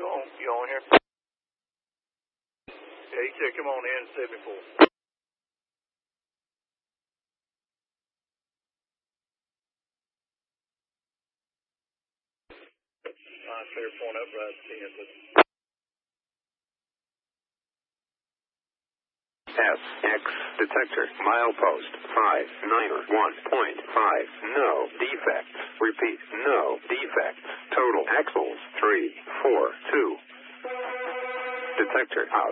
You on here? Yeah, he said come on in 74. Clear point up, right 10. SX detector milepost 591.5. No defects. Repeat, no defects. Total axles 342. Detector out.